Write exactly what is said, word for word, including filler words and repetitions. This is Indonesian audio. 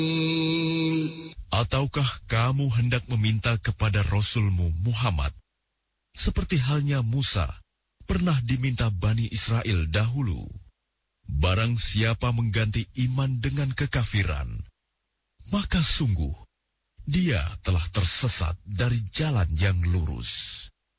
Ataukah kamu hendak meminta kepada Rasulmu Muhammad, seperti halnya Musa pernah diminta Bani Israel dahulu? Barang siapa mengganti iman dengan kekafiran, maka sungguh dia telah tersesat dari jalan yang lurus.